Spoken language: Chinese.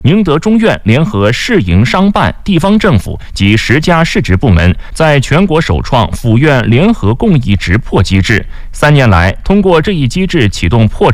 宁德中院联合市营商办、地方政府及10家市直部门，在全国首创府院联合共议直破机制。3年来，通过这一机制启动破